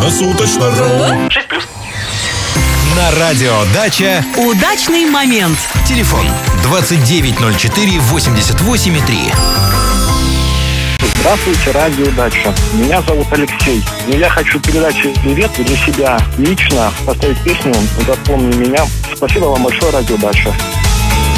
Круглосуточно.ру. 6+. На радио «Дача» Удачный момент. телефон 2904-88,3. Здравствуйте, радио «Дача». Меня зовут Алексей. И я хочу передать привет для себя лично, поставить песню «Запомни меня». Спасибо вам большое, радио «Дача».